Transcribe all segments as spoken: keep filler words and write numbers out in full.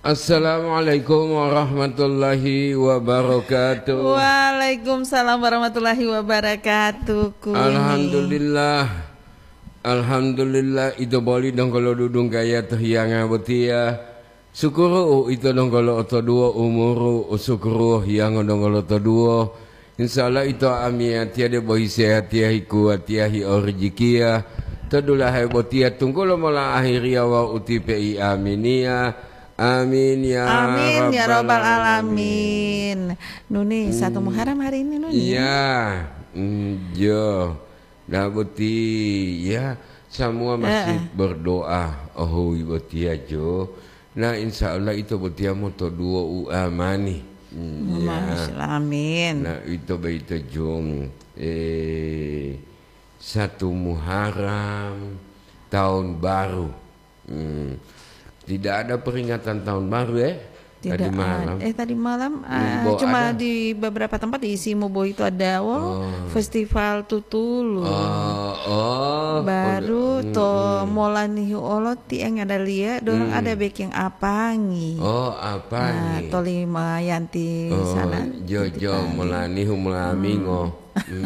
Assalamualaikum warahmatullahi wabarakatuh. Waalaikumsalam warahmatullahi wabarakatuh. Kuni. Alhamdulillah, Alhamdulillah itu boleh dong kalau dudung gaya terhiangan betia. Syukuru itu dong kalau oto dua umuru syukuru yang dong kalau oto dua. Insyaallah itu amia tiada bohi sehat tiahi kuat tiahi orjikia. Tadulah hai botia tunggu lo mula akhiria wa uti pi aminia. Amin ya Amin ya rabbal robbal alamin. Nuni satu Muharram hari ini Nuni. Iya, mm, yo, dah beti ya semua masih uh. berdoa. Oh beti aja. Nah insya Allah itu beti moto dua u amani. Mm, ya. Amin. Nah itu begitu jung eh satu Muharram tahun baru. Hmm. Tidak ada peringatan tahun baru ya? Tidak tadi malam. Eh tadi malam uh, cuma ada. Di beberapa tempat di Simobo itu ada oh, oh. festival tutulu. Oh, oh. Baru oh, to mm, molani oloti yang ada lihat, dorong mm. ada baking apangi. Oh apa nih? Nah, toli mayanti oh, sana. Jojo molani humulamingo. Hmm.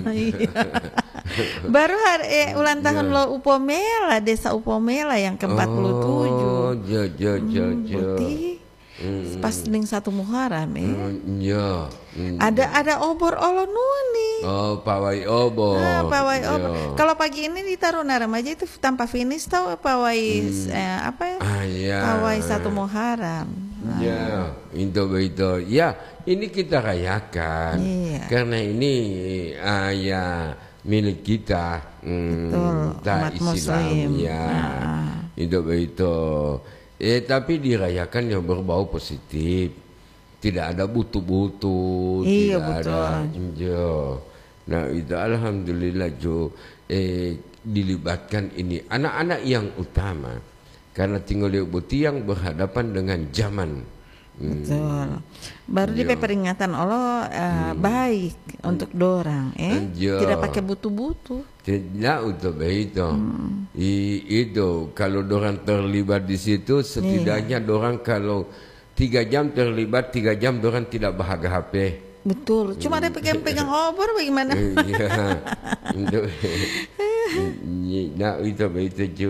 Baru hari eh, ulang tahun yeah. lo Upomela, desa Upomela yang ke empat puluh tujuh. Oh, jo jo jo jo. Hmm, pas ning satu Muharram eh. Mm, ya. Mm. Ada ada obor olo nuni. Oh, pawai obor. Ah, pawai obor. Kalau pagi ini ditaruh naram aja itu tanpa finish tahu pawai hmm. eh, apa ya? Ah, ya. Pawai satu Muharram. Nah. Ya, itu itu. Ya, ini kita rayakan. Iya. Karena ini ah, ya milik kita. Hmm, betul, tak umat Islam Muslim. Ya. Nah. Itu itu. Eh tapi dirayakan yang berbau positif, tidak ada butuh-butuh, iya, tidak betul. ada jo. Nah itu alhamdulillah jo eh, dilibatkan ini anak-anak yang utama karena tinggal di buti yang berhadapan dengan zaman. Betul. Baru di peringatan Allah uh, hmm. baik hmm. untuk dorang, eh jo. Tidak pakai butuh-butuh. Tidak untuk begitu. Hmm. I, itu kalau dorang terlibat di situ setidaknya yeah. dorang kalau tiga jam terlibat tiga jam dorang tidak bahagia H P. Betul. Cuma ada pegang-pegang obor bagaimana? Iya. Untuk nah itu begitu.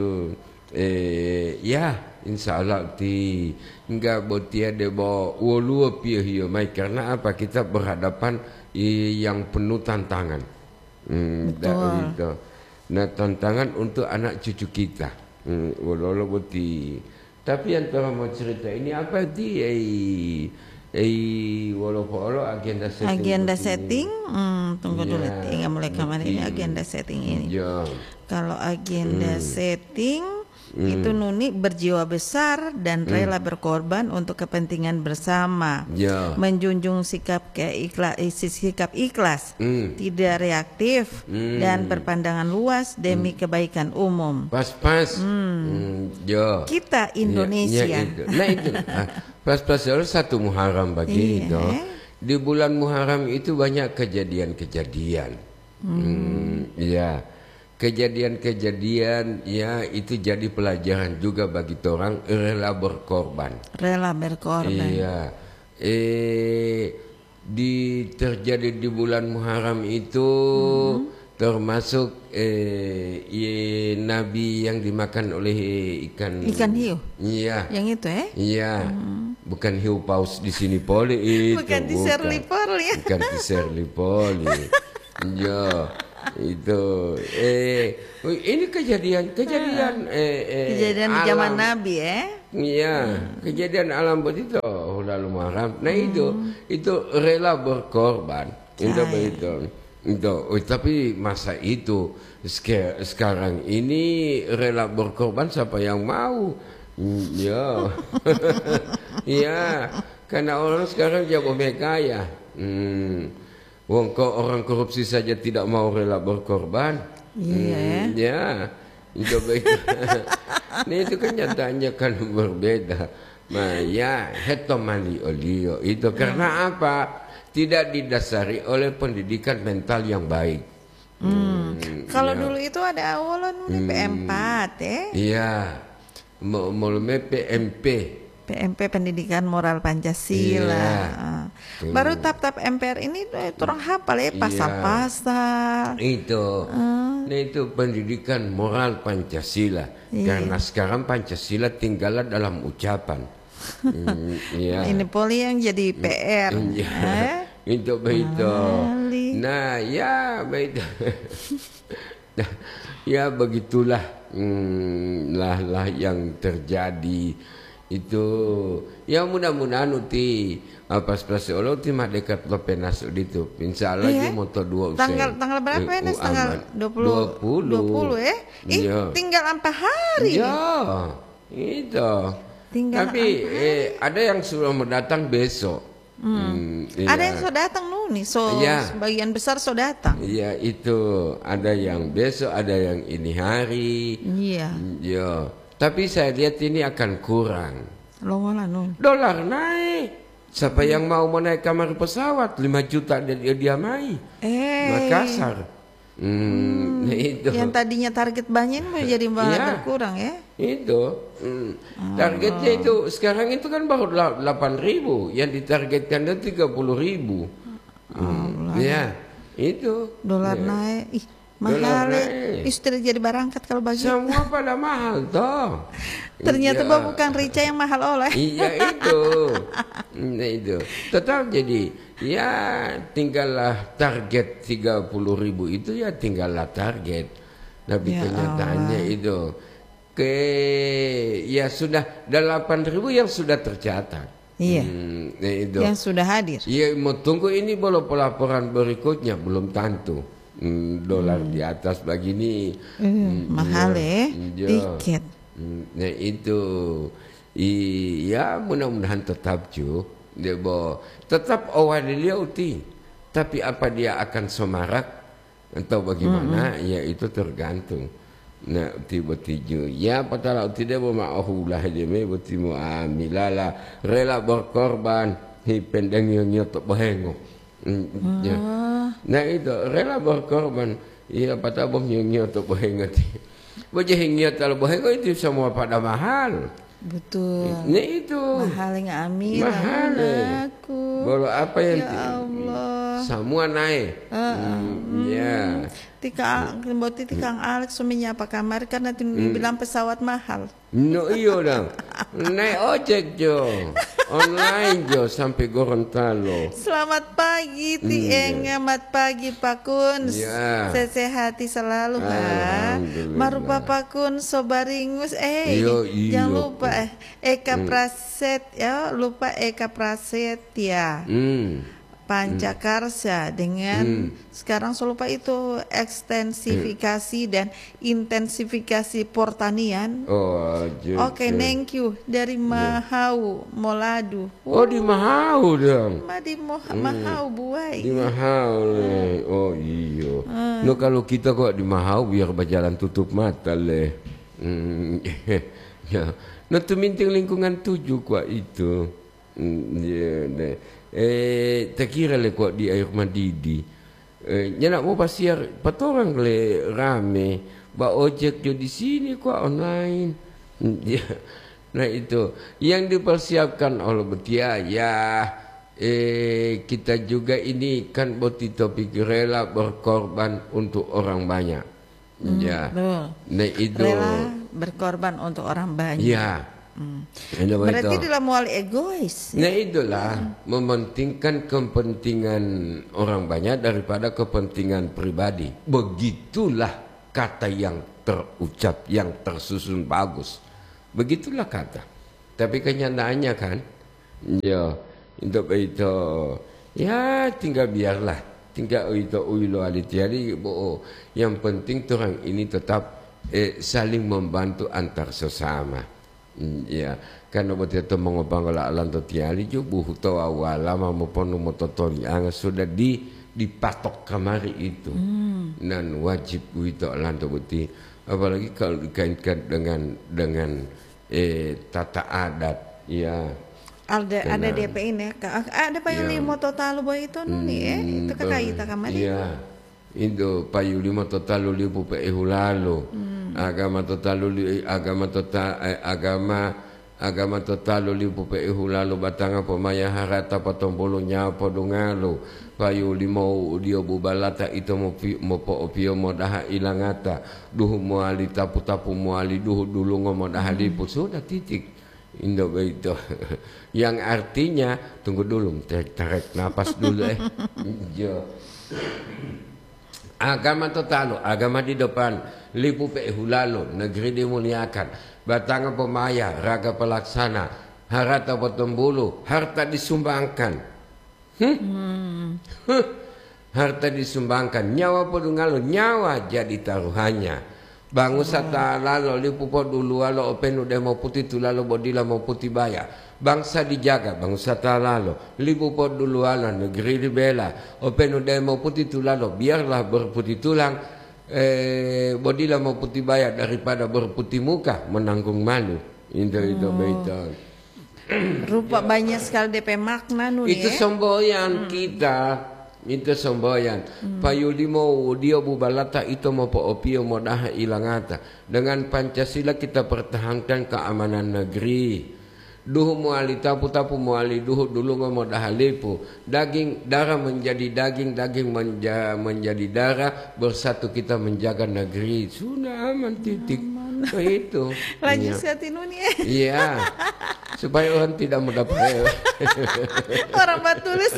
Eh ya insya Allah ti enggak botia de bo wolu pieu hiyo mai karena apa kita berhadapan yang penuh tantangan. Hmm, betul. Nah tantangan untuk anak cucu kita. Hmm, wolu boti. Tapi yang tuh mau cerita ini apa ti eh eh wolu wolu agenda setting. Agenda setting, hmm, tunggu ya, dulu tinggal mulai kamar ini agenda setting ini. Ya. Kalau agenda hmm. setting Hmm. itu Nuni berjiwa besar dan rela hmm. berkorban untuk kepentingan bersama, yeah. menjunjung sikap keikhlas, sikap ikhlas, hmm. tidak reaktif hmm. dan berpandangan luas demi hmm. kebaikan umum. Pas-pas, hmm. hmm. yeah. kita Indonesia. Yeah, yeah, itu. Nah itu, pas-pas satu Muharram bagi itu. Di bulan Muharram itu banyak kejadian-kejadian. Hmm. Hmm, ya. Kejadian-kejadian ya itu jadi pelajaran juga bagi orang rela berkorban. Rela berkorban. Iya. Eh di terjadi di bulan Muharram itu hmm. termasuk eh ye, nabi yang dimakan oleh ikan ikan hiu. Iya. Yang itu eh? Iya. Hmm. Bukan hiu paus di sini poli itu. Bukan di Shirley Poli. Bukan di Shirley Poli. Iya. Itu eh ini kejadian kejadian eh, eh kejadian di zaman Nabi eh iya hmm. kejadian alam begitu oh, lalu Muharram nah hmm. itu itu rela berkorban itu ah, begitu ya. Itu oh, tapi masa itu sekarang ini rela berkorban siapa yang mau ya iya karena orang sekarang jago kaya hmm. Wong kok orang korupsi saja tidak mau rela berkorban. Iya. Hmm, ya. Itu baik. Ini itu kenyataannya kan berbeda. Nah, ya, hetomali olio itu karena apa? Tidak didasari oleh pendidikan mental yang baik. Hmm. Hmm, kalau ya. Dulu itu ada awalan hmm. P M empat, eh? Iya. Mau P M P. P M P Pendidikan Moral Pancasila. Iya. Baru tap-tap M P R ini orang hafal ya pasal-pasal. Itu. Uh. Nah itu pendidikan moral Pancasila. Iya. Karena sekarang Pancasila tinggallah dalam ucapan. Hmm, iya. Ini poli yang jadi P R. Iya. Eh? Itu begitu. Mali. Nah ya begitu. Nah, ya begitulah hmm, lah lah yang terjadi itu. Ya mudah-mudahan uti apa seperti Allah uti mah dekat lo penas itu. Insya Allah Iya. dia moto dua usai. Tanggal tanggal berapa ya? Uh, Tanggal aman. dua puluh. dua puluh. dua puluh ya? Ih, Iya. tinggal empat hari. Ya, itu. Tinggal Tapi eh, ada yang sudah mau datang besok. Hmm. Hmm, Ada iya. yang so datang nih, so Iya. sebagian besar so datang. Iya itu ada yang besok, ada yang ini hari. Iya. Ya, tapi saya lihat ini akan kurang. Longolan nun. Dolar naik. Siapa yang mau menaik kamar pesawat lima juta dia dia mai. Eh. Makassar. Hmm, Hmm, itu. Yang tadinya target banyak mau jadi malah Iya. berkurang ya. Itu. Hmm. Targetnya itu sekarang itu kan baru delapan ribu, yang ditargetkan itu tiga puluh ribu. Hmm. Ya, itu. Dolar Ya. naik. Ih, Dolar mahal ya. naik. Istri jadi barangkat kalau bagi. Semua pada mahal toh. Ternyata Iya. bah bukan Rica yang mahal oleh. Iya itu. Nah itu. Tetap jadi ya tinggallah target tiga puluh ribu itu ya tinggallah target. Tapi Ya kenyataannya Allah. itu ke ya sudah delapan ribu yang sudah tercatat. Iya. Hmm, nah itu. Yang sudah hadir. Iya mau tunggu ini belum pelaporan berikutnya belum tentu. Hmm, dolar di atas begini. Hmm, mahal ya. Iya. Tiket. Hmm, Nah itu iya mudah-mudahan tetap cu dia bawa tetap awal dia uti, tapi apa dia akan semarak atau bagaimana ya itu tergantung. Nah uti betiju ya patala uti dia bawa maulah dia me beti mu amilala rela berkorban hi pendeng nyoto bahengo. Hmm, ya. Nah itu rela berkorban iya patah bom nyoto bahengo. Bajahingnya kalau bahengo itu semua pada mahal. Betul. Nah itu Mahal yang amin. mahal. Aku. Baru apa yang Ya Allah. semua naik. Hmm, ya. Tika boti tikang Alex suminya apa kamar karena Hmm. bilang pesawat mahal. No iyo dong. Naik ojek jo. Online jo sampai Gorontalo. Selamat pagi Ti Eng, selamat pagi Pak Kun. Ya. Sesehati selalu ha. Alhamdulillah. Marupa Pak Kun sobaringus eh Iyo, iyo. jangan lupa eh Eka Praset ya lupa Eka Praset ya. Hmm. Pancakarsa dengan sekarang saya lupa itu ekstensifikasi dan intensifikasi pertanian. Oh, jo, Oke, jo. thank you dari Mahau Moladu. Oh di Mahau dong. Ma di Mo- Mahau buai. Di Mahau leh. Oh iyo. No kalau kita kok di Mahau biar berjalan tutup mata leh. Hmm. Ya. No tu minting lingkungan tujuh kok itu. Hmm, ya, deh. Eh, tak kira le kok di air mandidi. Eh, nya nak mau pasir patorang le rame. Ba ojek jo di sini kok online. Hmm, ya. Nah itu yang dipersiapkan oleh Betia ya eh kita juga ini kan boti topik rela berkorban untuk orang banyak. Hmm, Ya. betul. Nah itu Rela berkorban untuk orang banyak. ya. Hmm. Ada Berarti begitu. dalam mual egois. Nah itulah mementingkan kepentingan orang banyak daripada kepentingan pribadi. Begitulah kata yang terucap, yang tersusun bagus. Begitulah kata. Tapi kenyataannya kan, ya untuk itu ya tinggal biarlah, tinggal itu uilo alitiari. Oh, yang penting orang ini tetap eh, saling membantu antar sesama. Mm, ya, karena betul itu mengobang olah alam tiali juga buh tahu awal lama maupun mototori ang sudah di dipatok kamari itu hmm. dan wajib itu alam betul apalagi kalau dikaitkan dengan dengan eh, tata adat ya. Ada ada D P ini ya. Ada payuli Ya. moto talu boy itu nuni eh itu kakak kita kamari. Iya. Itu payuli moto talu lipu pe ehulalo. Hmm. Agama total agama total eh, agama agama total lipu pe hulalu batanga pemaya harata potombolo nyapo dongalo payu limau dio bubalata itu mo mo po opio mo daha ilangata duhu mo ali tapu tapu mo ali duhu dulu ngomo daha lipu sudah titik indo itu yang artinya tunggu dulu tarik tarik napas dulu eh jo agama total agama di depan lipu pe hulalu negeri dimuliakan batanga pemaya, raga pelaksana, harta potong bulu, harta disumbangkan. Hmm? Hmm. Huh. Harta disumbangkan, nyawa podungalo, nyawa jadi taruhannya. Bangsa oh. Lalu lipu dulu lalu openu demo putih tu lalu bodila mau putih baya. Bangsa dijaga, bangsa lalu lipu dulu lalu negeri dibela. Openu demo putih tu lalu biarlah berputih tulang. Eh, bodila mau putih bayar daripada berputih muka menanggung malu itu itu oh. Itu rupa ya. Banyak sekali D P makna nu itu ya? Semboyan hmm. kita itu semboyan hmm. payulimo dia bubalata itu mau po opio mau dah ilangata dengan Pancasila kita pertahankan keamanan negeri. Duhu muali tapu tapu muali duhu dulu ngomong dah lipu daging darah menjadi daging daging menja, menjadi darah bersatu kita menjaga negeri sudah aman titik oh, itu lanjut ya. Ini iya supaya orang tidak mudah payah orang batu tulis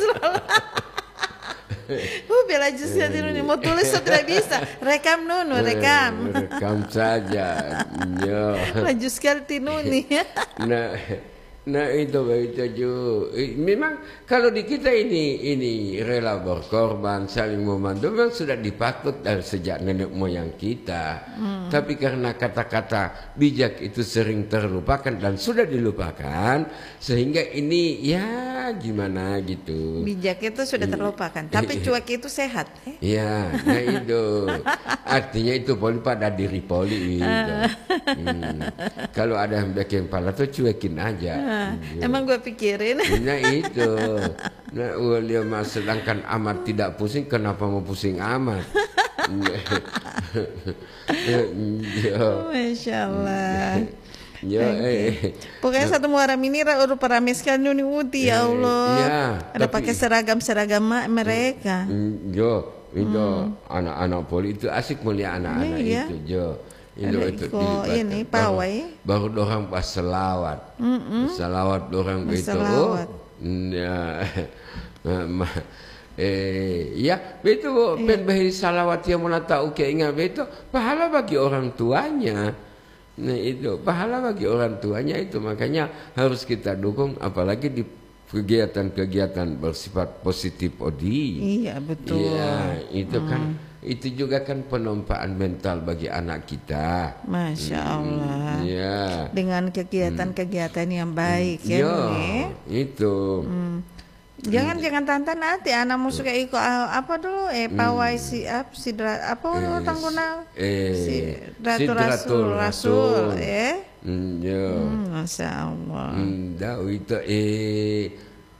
Oh, bela justru ini mau tulis atau tidak bisa rekam nono rekam rekam saja yo lanjut sekali tinuni nah nah itu itu ju memang kalau di kita ini ini rela berkorban saling membantu memang sudah dipatut dari sejak nenek moyang kita hmm. Tapi karena kata-kata bijak itu sering terlupakan dan sudah dilupakan sehingga ini ya gimana gitu bijak itu sudah terlupakan tapi cuek itu sehat eh? Ya nah itu artinya itu poli pada diri poli gitu. hmm. Kalau ada yang bikin pala tuh cuekin aja. Nah, emang gue pikirin. Nah itu. Nah, William sedangkan amat tidak pusing, kenapa mau pusing amat? Masya Allah. Ya, eh. Pokoknya satu Muharram ini udah parame sekali nih uti ya Allah. Ya, ada tapi, pakai seragam-seragam mereka. Jo, itu anak-anak poli itu asik mulia anak-anak ya, itu jo. Itu, itu, ini pawai baru, baru orang pas selawat mm -mm. selawat orang itu oh, ya eh ya itu yeah. Pen bahiri salawat yang mana tahu keingat itu pahala bagi orang tuanya. Nah itu pahala bagi orang tuanya itu makanya harus kita dukung apalagi di kegiatan-kegiatan bersifat positif Odi. Iya betul. Iya itu hmm. kan itu juga kan penumpaan mental bagi anak kita. Masya Allah. Hmm, ya. Dengan kegiatan-kegiatan yang baik hmm. ya. Yo, itu. Hmm. Jangan hmm. jangan tantan nanti anakmu suka ikut apa dulu eh pawai hmm. si apa si apa eh, tangguna eh, si Ratu Rasul Rasul eh. Hmm, ya. Hmm, Masya Allah. Hmm, dah itu eh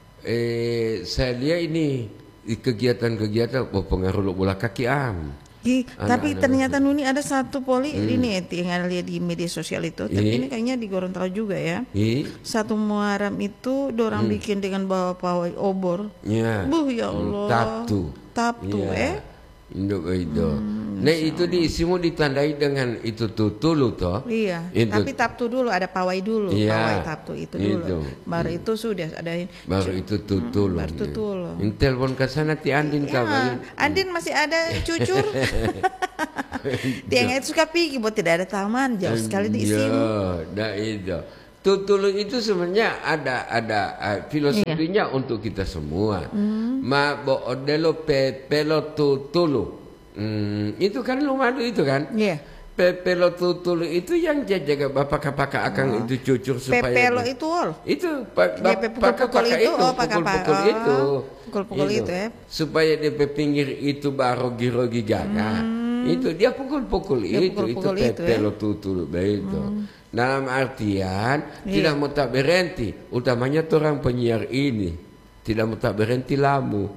eh saya lihat ini kegiatan-kegiatan berpengaruh bola kaki am. Gi, tapi anak ternyata Nuni ada satu poli hmm. ini yang ada lihat di media sosial itu. Tapi ini kayaknya di Gorontalo juga ya. I? Satu Muharram itu dorang hmm. bikin dengan bawa pawai obor. Ya. Buh ya Allah. Taptu. Taptu ya. eh. Indo itu. Hmm, nah itu diisimu ditandai dengan itu tutulu toh. Iya. Itu. Tapi taptu dulu ada pawai dulu. Iya. Pawai taptu itu dulu. Itu. Baru hmm. itu sudah ada. Baru itu tutulu. Hmm, baru tutulu. Ini telepon ke sana ti Andin ya, kabar. Andin masih ada cucur. Dia nggak suka pergi buat tidak ada taman jauh sekali diisimu. Ya, dah itu. Tutulu itu sebenarnya ada ada uh, filosofinya iya. Untuk kita semua. Hmm. Ma boodelo pe pelo tutulu. Hmm, itu kan lumadu itu kan? Iya. Yeah. Pe pelo tutulu itu yang jaga bapak kakak akang oh. Itu cucur supaya. Pe pelo itu all. Itu bapak kakak itu oh, pukul-pukul oh, itu. Pukul-pukul itu. itu ya. Supaya di pinggir itu barogi-rogi gaga. Hmm. Itu dia pukul-pukul itu pukul itu pe pelo ya? Tutulu begitu. Hmm. Dalam artian yeah. Tidak mau tak berhenti. Utamanya orang penyiar ini tidak mau tak berhenti lamu.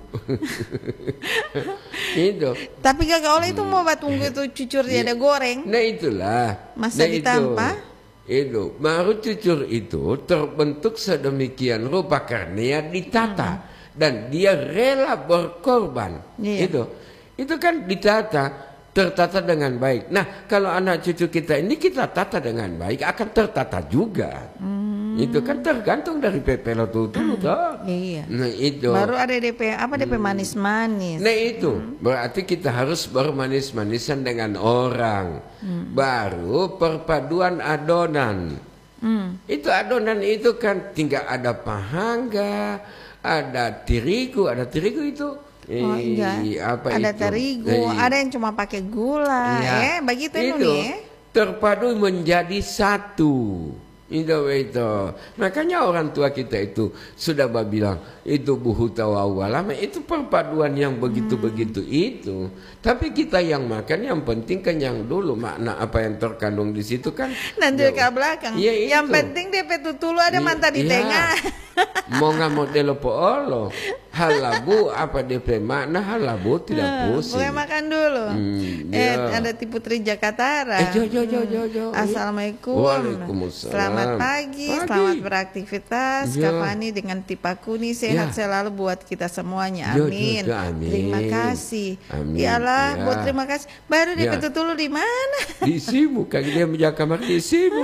Itu. Tapi kakak oleh itu mau tunggu itu cucurnya ada goreng. Nah itulah. Masa nah ditampa? Itu. Itu baru cucur itu terbentuk sedemikian rupa karena dia ditata hmm. dan dia rela berkorban. Iya. Itu, itu kan ditata, tertata dengan baik. Nah, kalau anak cucu kita ini kita tata dengan baik, akan tertata juga. Hmm. Itu kan tergantung dari P P lo tuh, tuh, tuh. Iya. Nah itu. Baru ada D P apa D P manis-manis. Nah itu hmm. berarti kita harus bermanis-manisan dengan orang. Hmm. Baru perpaduan adonan. Hmm. Itu adonan itu kan tinggal ada pahangga, ada terigu, ada terigu itu. Oh enggak. Eh, apa ada itu? terigu, eh, ada yang cuma pakai gula, ya. eh begitu itu nih. Terpadu menjadi satu. Itu itu. Makanya orang tua kita itu sudah bilang itu buhu tawawalama, itu perpaduan yang begitu-begitu hmm. itu. Tapi kita yang makan yang penting kenyang dulu, makna apa yang terkandung di situ kan. Nanti ke belakang. Ya, yang penting D P tutulu ada ya, manta di ya. Tengah. Mau nggak model poolo. Halabu apa D P makna halabu tidak pusing. Boleh makan dulu. Hmm, eh ya. Ada Ti Putri Jakarta. Eh jo jo jo jo jo. Assalamualaikum. Waalaikumsalam. Selamat pagi, pagi. Selamat beraktivitas. Ya. Kafani dengan Tipaku nih sehat ya. Selalu buat kita semuanya. Amin. Jo, jo, jo, amin. Terima kasih. Amin. Ya Allah, ya. Buat terima kasih. Baru D P ya. Tutulu di mana? Di Sibu, kan dia menjaga kamar di Sibu.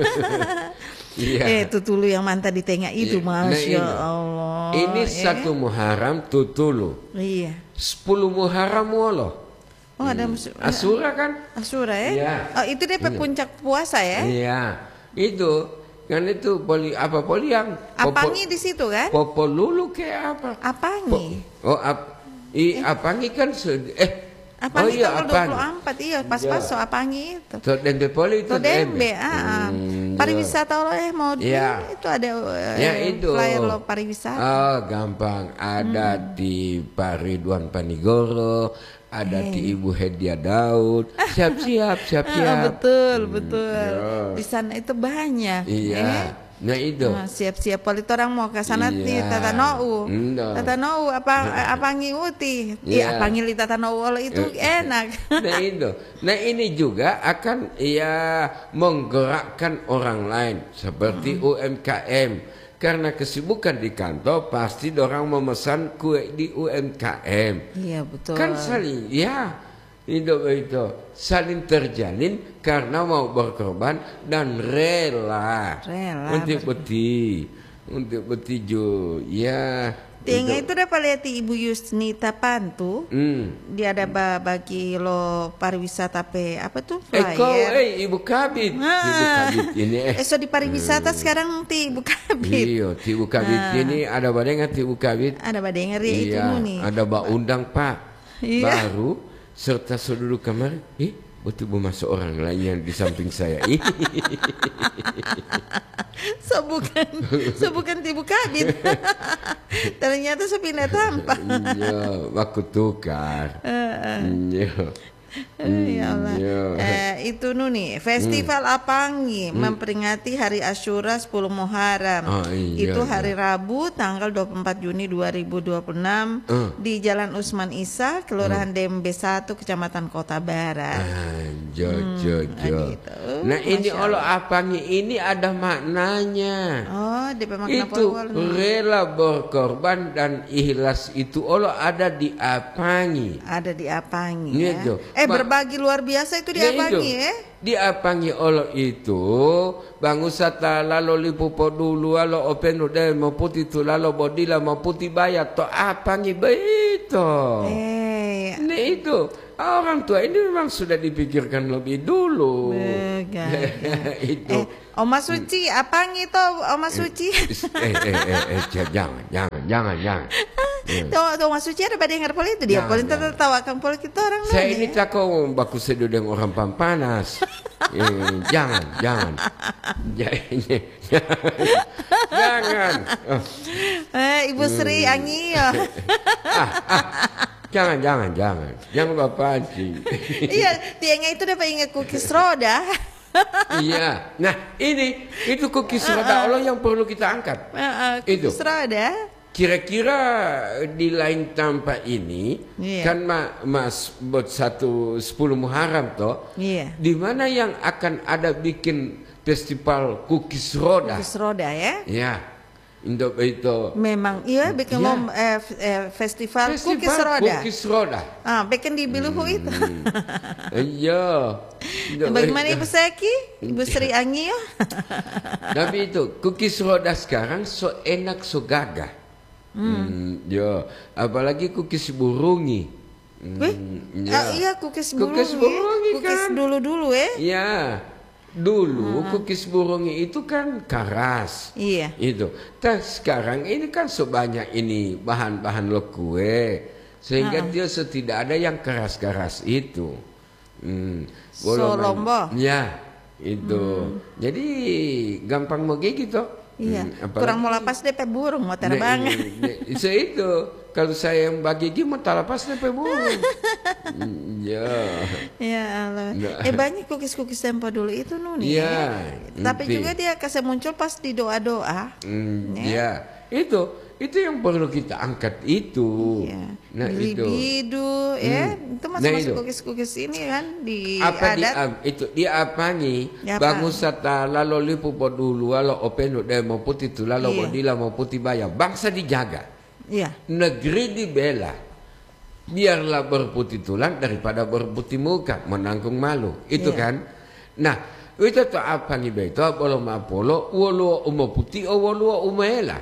Iya. Eh tutulu yang manta di tengah itu, iya. Masya nah, Allah. Ini eh. satu Muharram tutulu. Iya. Sepuluh Muharram wolo. Oh hmm. ada Asura kan? Asura ya? Iya. Oh itu dia iya. Puncak puasa ya? Iya. Itu kan itu poli apa poliang? Apangi di situ kan? Popo lulu kayak apa? Apangi. Po, oh ap, i, eh. Apangi kan eh. Apangi oh iya, tanggal dua puluh empat iya pas-pas so Apangi itu. So Dembe Poli itu Dembe, ah. Hmm, pariwisata lo eh mau ya. Itu ada ya, uh, itu. Flyer lo pariwisata. Oh, gampang. Ada hmm. di Paridwan Panigoro, ada hey. Di Ibu Hedia Daud. Siap-siap, siap-siap. Ah, betul, hmm, betul. Ya. Di sana itu banyak. Iya. Eh? Nah itu nah, siap-siap polit orang mau ke sana iya. Di Tata Nou no. Tata Nou apa nah. Apa ngiuti iya apa ngili Tata Nou itu ya. Enak nah itu nah ini juga akan ya menggerakkan orang lain seperti hmm. U M K M karena kesibukan di kantor pasti orang memesan kue di U M K M iya betul kan saling ya itu itu saling terjalin karena mau berkorban dan rela, rela untuk beti, untuk beti jo, ya. Tiangnya itu dapat lihat Ibu Yusnita Pantu, hmm. dia ada bagi lo pariwisata pe apa tuh flyer. Eh kau, eh Ibu Kabit, ah. Ibu Kabit ini. Eh, eh so di pariwisata hmm. sekarang ti Ibu Kabit. Iya, ti Ibu Kabit ah. Ini ada badengar ti Ibu Kabit. Ada badengar ya itu iya, nih. Ada bak undang Pak, iya. Baru. Serta sudut kamar, eh betul masuk orang lain yang di samping saya. So bukan, so bukan Ibu Kabit. Ternyata so pindah tampak. Iya, aku tukar. Iya. Ya Allah. Eh, itu Nuni Festival hmm. Apangi hmm. memperingati Hari Asyura sepuluh Muharram. Oh, iya, itu hari iya. Rabu tanggal dua puluh empat Juni dua ribu dua puluh enam uh. di Jalan Usman Isa, Kelurahan uh. Dembe satu, Kecamatan Kota Barat. Ah, jo, jo, jo. Hmm, gitu. Nah ini Allah Apangi ini ada maknanya. Oh, D P makna itu rela berkorban dan ikhlas itu Allah ada di Apangi. Ada di Apangi. Gitu. Ya. Eh berbagi luar biasa itu di Apangi ya? Di Apangi Allah itu bangusata lalu lipupo dulu lalu open udah mau putih tu lalu bodila mau putih bayat to Apangi begitu. Eh, nah itu orang tua ini memang sudah dipikirkan lebih dulu. Itu. Eh, Oma Suci Apangi to Oma Suci. eh, eh, eh, eh, jangan jangan jangan jangan. Tuh, tuh Mas Suci ada badengar poli itu dia. Poli tertawa kan poli kita orang. Saya ini cakap baku seduh dengan orang pampanas. eh, jangan, jangan, jangan, jangan. Oh. Eh, Ibu Sri hmm. Angi ya. ah, ah. Jangan, jangan, jangan, jangan Bapak Haji. Iya, tiangnya itu dapat ingat cookies roda. Iya, nah ini itu cookies roda Allah yang perlu kita angkat. Uh, uh, cookies itu. Roda. Kira-kira di lain tanpa ini yeah. Kan ma, mas buat satu sepuluh Muharram toh, yeah. Di mana yang akan ada bikin festival cookies roda. Cookies roda ya. Ya. Untuk itu memang iya bikin ya. lom, eh, eh, festival, festival cookies roda. Cookies roda. Ah, bikin di Biluhu hmm. itu. Iya. Bagaimana Ibu Seki? Ibu Sri Anggi ya? Tapi itu cookies roda sekarang so enak so gagah. Hmm. Hmm, ya, apalagi cookies burungi. Hmm, Wih, ya. ah, iya cookies burungi. Cookies burungi cookies kan. dulu-dulu ya. Iya. Dulu hmm. cookies burungi itu kan keras. Iya. Itu. Tapi sekarang ini kan sebanyak ini bahan-bahan lo kue sehingga hmm. dia tidak ada yang keras-keras itu. Hmm. So lombo. Ya, itu. Hmm. Jadi gampang mau gitu. Iya. Hmm, kurang mau lapas deh pe burung mau terbang. Itu itu. Kalau saya yang bagi gigi mau talapas deh pe burung. Ya. Ya Allah. Nah. Eh banyak cookies-cookies tempo dulu itu Nuni. Ya. Tapi juga dia kasih muncul pas di doa-doa. Hmm, ya. ya. Itu itu yang perlu kita angkat itu. Ya. Nah Bili itu. Bidu, ya. Hmm. Itu masuk-masuk nah, cookies-cookies ini kan di apa adat. Di, itu dia apa nih? Bangusata lalu lipu dulu lalu openu demo putih itu lalu iya. bodila mau putih bayar. Bangsa dijaga. Iya. Negeri dibela. Biarlah berputih tulang daripada berputih muka, menanggung malu. Itu iya. kan. Nah, itu tuh apa nih beto? Apolo mapolo, wolo umo putih, o wolo umela.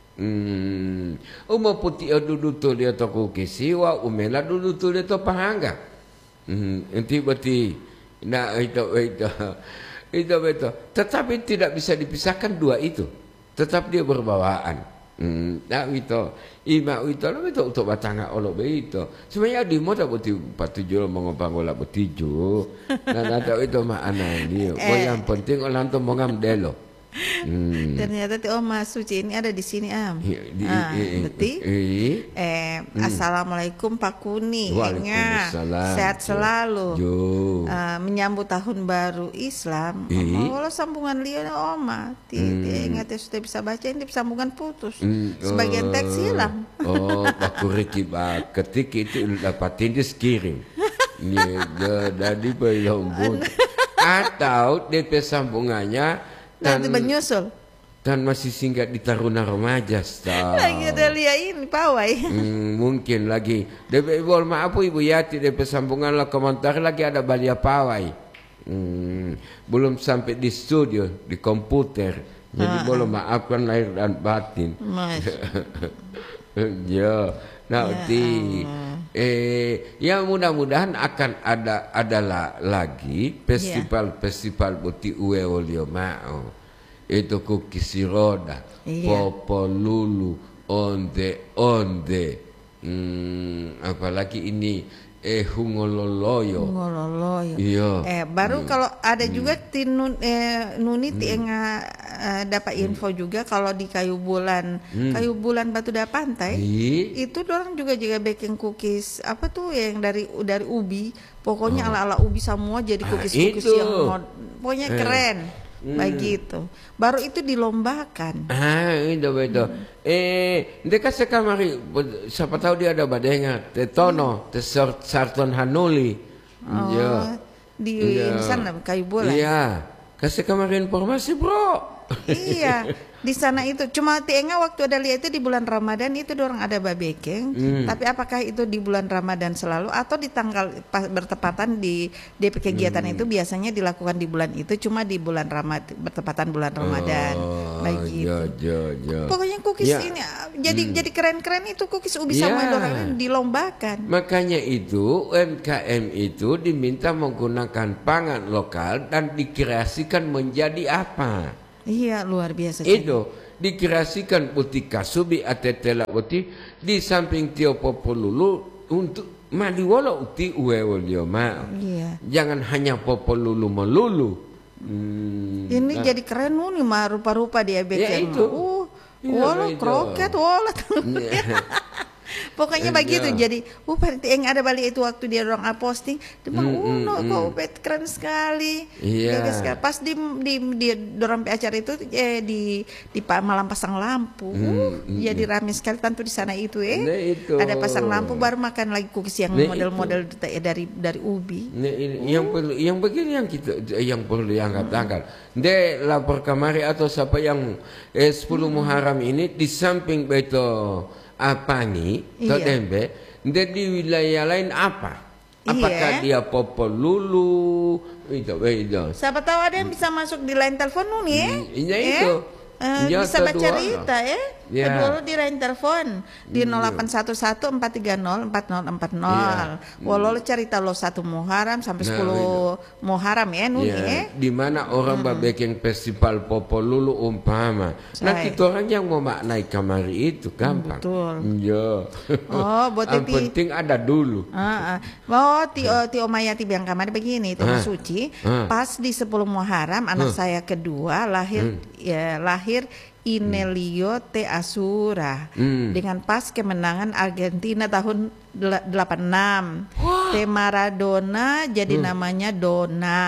Hmm, umo putih o dudu tu dia to kukisiwa, umela dudu tu dia to pahangga. Hmm, enti beti. Nah, itu itu itu betul. Tetapi tidak bisa dipisahkan dua itu. Tetap dia berbawaan. Hmm, nah itu, ima itu lo itu untuk batanga olo beito. Sebenarnya di moda beti patuju mengopang olah betiju. Nah ada itu mah anani. Oh yang penting orang tuh mengam delo. Hmm. Ternyata tuh Oma Suci ini ada di sini am. Di, ah, i, i, beti. I, i. Eh, hmm. Assalamualaikum Pak Kuni. Waalaikumsalam. Sehat selalu. Jo. Uh, menyambut tahun baru Islam. Kalau sambungan lihat Oma, tidak hmm. ingat ya sudah bisa baca ini sambungan putus. Hmm. Sebagian teks hilang. Oh, Pak Kuriki Pak ketik itu dapatin di kirim. Ya, dari belum pun. Atau D P sambungannya nanti menyusul dan masih singgah di Taruna Remaja lagi ada lihat ini pawai hmm, mungkin lagi D P Ibu maaf Ibu Yati D P sambungan lah komentar lagi ada balia pawai hmm, belum sampai di studio di komputer jadi ah, boleh maafkan lahir dan batin ya nanti ya, eh ya mudah-mudahan akan ada adalah lagi festival-festival buti uwe olio mau itu cookies roda yeah. Popo lulu onde onde hmm, apalagi ini eh hungololoyo hungololoyo iya eh baru hmm. kalau ada juga hmm. tinun eh nuni hmm. tienga uh, dapat info hmm. juga kalau di kayu bulan hmm. kayu bulan Batu Da Pantai Hi. Itu orang juga juga baking cookies apa tuh yang dari dari ubi pokoknya oh. ala ala ubi semua jadi cookies cookies ah, yang mod, pokoknya eh. keren hmm. begitu baru itu dilombakan ah itu betul hmm. eh dekat sekamari siapa tahu dia ada badenga tetono hmm. tesort sarton hanuli oh, ya di ya. Sana kayu bulan iya kasih kamari informasi bro iya di sana itu cuma tienga waktu ada lihat itu di bulan Ramadan itu dorang ada babekeng hmm. tapi apakah itu di bulan Ramadan selalu atau di tanggal pas, bertepatan di D P kegiatan hmm. itu biasanya dilakukan di bulan itu cuma di bulan Ramadan bertepatan bulan Ramadan oh, begitu ya, ya, ya. Pokoknya cookies ya. Ini jadi hmm. jadi keren-keren itu cookies ubi ya. Sama dorang dilombakan makanya itu U M K M itu diminta menggunakan pangan lokal dan dikreasikan menjadi apa. Iya luar biasa. Itu dikreasikan putih kasubi atetela putih di samping tio popolulu untuk madiwala uti uewolio ma. Iya. Jangan hanya popolulu melulu. Hmm, ini nah. Jadi keren nih mah rupa-rupa dia bikin. Ya itu. Uh, wala kroket wala. Pokoknya begitu. Jadi, uh yang ada balik itu waktu dia orang posting, dia bilang, Mm, uh mm, no, mm. kok Ubed keren sekali. Iya. Bagus sekali. Pas di di di dorong acara itu eh di di Pa- malam pasang lampu. Uh, mm, jadi ramai sekali tentu di sana itu eh. Nah, itu. Ada pasang lampu baru makan lagi cookies yang Nah, model-model dari dari ubi. Nah, ini yang perlu, yang begini yang kita yang perlu diangkat-angkat. De lapor kamari atau siapa yang eh, sepuluh Muharram ini di samping beto apa nih, Iya. tempe, de di wilayah lain apa? Apakah Iya. dia popo lulu itu itu? Siapa tahu ada yang bisa masuk di line telepon nih eh. Hmm, iya Eh? itu. Eh, Ya, bisa baca kedua. cerita ya. Ya. Kedua lu di line telepon di nol delapan satu satu empat tiga nol empat nol empat nol. Walau lu cerita lo satu Muharram sampai Nah, sepuluh Muharram ya Nuni Ya, ya. di mana orang hmm. bikin festival popo lulu umpama. Nah, Say. kita orang yang mau maknai kamari itu gampang. Betul. Ya. Oh, buat Yang tapi penting ada dulu. Ah, ah. Oh, ti oh, ti Omayati bilang kamar begini, Teh Ah. Suci. Ah. Pas di sepuluh Muharram anak saya kedua lahir ya lahir Inelio Te Asura Hmm. dengan pas kemenangan Argentina tahun del- delapan enam. Te Maradona jadi namanya Dona.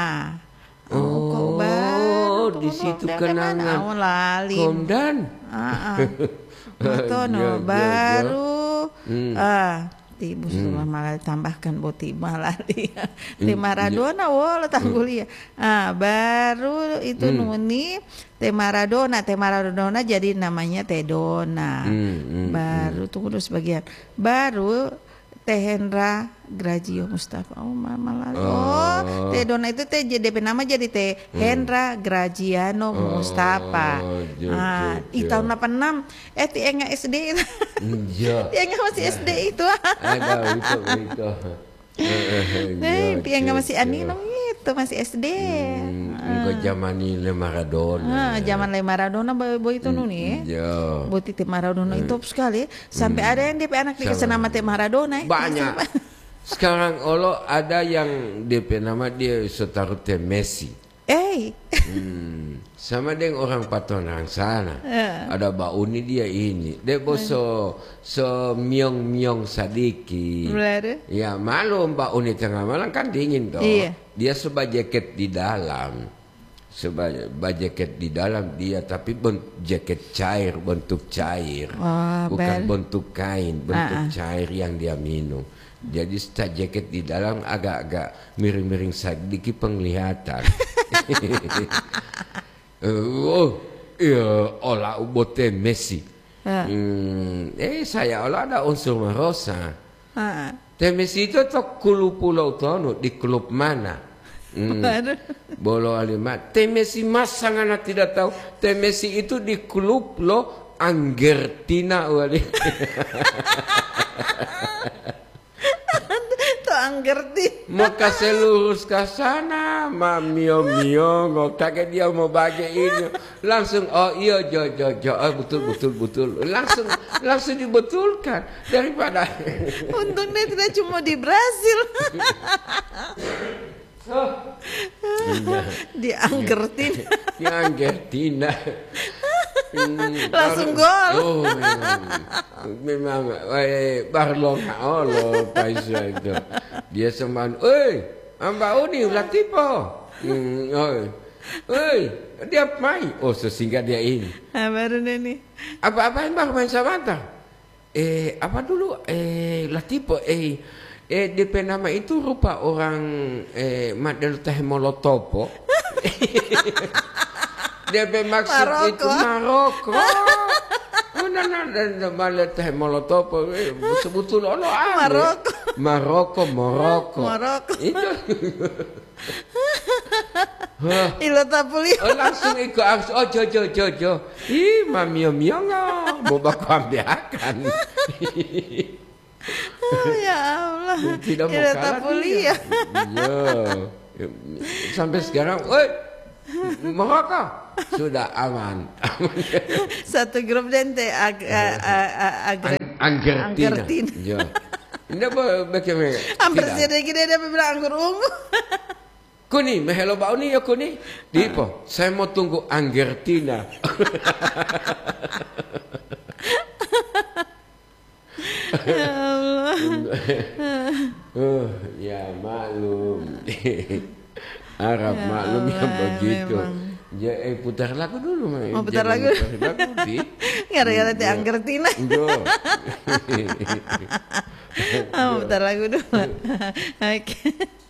Oh, kok baru Oh, tuh, di no. situ Dah kenangan. kan, oh, lali. Komdan. Ah, ah. Matono Ya, ya, baru Hmm. ah Ibu Sulma malah tambahkan boti malali. Te Maradona wo lo tangguli ya. Ah baru itu Hmm. Nuni Te Maradona, Te Maradona jadi namanya Te Dona. Hmm, hmm, Baru tunggu dulu sebagian. Baru Te Hendra Gragio Mustafa. Oh mama lali. Oh, Te Dona itu Te D P nama jadi Te Hendra Gragiano Mustafa. Oh, jo, Ah, jo, di jo. tahun delapan enam eh ti enggak S D itu. Ya. Dia enggak masih S D itu. Ada itu itu. Nih, dia enggak masih Anino itu masih S D. Engkau zaman ini Maradona. Ah, zaman Le Maradona boy itu Nuni. Ya. Buat Te Maradona itu top sekali. Sampai ada yang D P anak dikasih nama Te Maradona. eh. Banyak. Sekarang Olo ada yang D P nama dia setaruh Te Messi. Eh, Hmm. Sama dengan orang Patonang sana. Ya. Ada Bauni dia ini. Dia boso so miong miong sadiki. benar. Ya malu Mbak Uni tengah malam kan dingin toh. Iya. Dia sebab jaket di dalam. Sebab jaket di dalam dia tapi bentuk jaket cair, bentuk cair. Wah, Bukan bel. bentuk kain, bentuk Ah, ah. cair yang dia minum. Jadi setelah jaket di dalam agak-agak miring-miring sedikit penglihatan. Oh, iya, olah ubote Messi. Ah. Hmm, eh saya olah ada unsur Marosa. Ah, Te Messi itu tuh klub Pulau Tono di klub mana? Hmm. Baru. Bolo Alimat. Te Messi mas sangat tidak tahu. Te Messi itu di klub lo Anggertina wali. Tuh anggerti. Maka saya lurus ke sana, ma mio mio, nggak kaget dia mau bagi ini, langsung oh iya jo jo jo, oh, betul betul betul, langsung langsung dibetulkan daripada. Untungnya tidak cuma di Brasil. Di anggertin. Yang Argentina. Hmm, Langsung baru- gol. Oh, memang, memang eh, Barlong Allah Paisa itu. Dia semban, "Oi, Amba Uni Latipo." Hmm, oi. "Oi, dia main." Oh, sehingga dia ini. Nah, baru nih. Apa-apain Bang main Samantha? Eh, apa dulu? Eh, Latipo, eh eh D P nama itu rupa orang eh Madel Teh Molotopo. D P maksud Maroko. itu Maroko. Mana ada Madel Teh Molotopo eh, sebutul ono ah. Maroko. Maroko, Maroko. Maroko. Itu. Hah. Ilo tapuli. Oh, langsung ikut arus. Oh, jo, jo, jo, jo. Ih, mami miongo. Mau baku ambiakan. Oh, ya Allah. Tidak mau Ilo kalah tapuli dia. ya. Iya. Sampai sekarang, woi, Maroko sudah aman. Satu grup dente ag, a- a- a- agre- Anggertina. Anggertina. Iya. Ini apa bagaimana? Hampir Tidak. sedikit dia bilang anggur ungu. Kuni, mehelo bau ni ya kuni. Dipo, saya mau tunggu Anggertina. Ya Allah. Oh, ya maklum. Arab Ya maklum ya Allah, begitu. memang. Ya, eh, putar lagu dulu, Mak. Oh, putar Jangan lagu. putar lagu, Di. Gara-gara ti anggertina. Jo. Oh, putar lagu dulu. Oke.